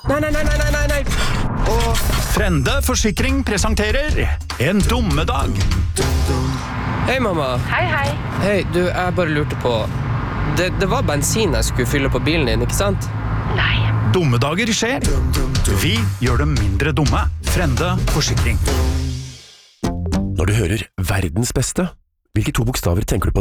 Nei. Frende Forsikring presenterer En dummedag. Hei, mamma. Hei. Hei, du, jeg bare lurte på... Det var bensin jeg skulle fylle på bilen din, ikke sant? Nei. Dummedager skjer. Vi gjør dem mindre dumme. Frende Forsikring. Når du hører verdens beste, hvilke to bokstaver tenker du på